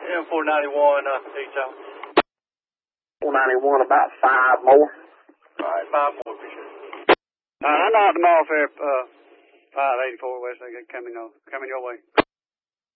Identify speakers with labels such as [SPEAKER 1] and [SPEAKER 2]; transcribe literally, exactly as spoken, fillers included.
[SPEAKER 1] M four ninety-one, uh, detail.
[SPEAKER 2] four ninety-one, about five more.
[SPEAKER 1] All right, five more, appreciate it.
[SPEAKER 3] Uh, I knocked them off here, uh, five eighty-four West. They coming, coming your way.